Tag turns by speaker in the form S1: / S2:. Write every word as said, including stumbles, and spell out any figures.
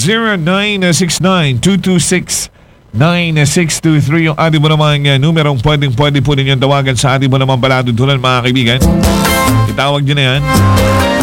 S1: zero nine six nine two two six nine six two three yung ating mo namang uh, numerong pwedeng pwede po ninyong tawagan sa ating mo namang baladuntunan mga kaibigan. Itawag nyo na yan.